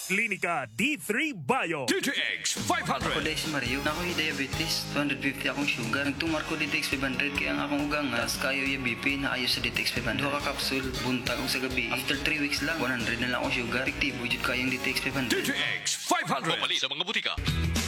Klinika D3 Bio. DTX Ako 500. dahil si Mario, na ako'y diabetes, 250 akong sugar. Nagtumar ko DTX 500 kaya ang akong ugang nga, kayo yung BP na ayos sa DTX 500. Duha ka kapsul, buntag ko sa gabi. After 3 weeks lang, 100 na lang akong sugar. Efektibo jud kayong DTX 500. DTX 500. Pamali sa mga butika.